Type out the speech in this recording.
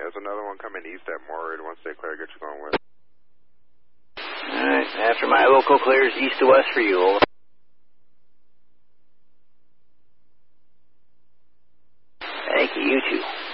There's another one coming east at Moorehead. Once they clear, get you going west. Alright, after my local clears, east to west for you, over. Thank you, you too.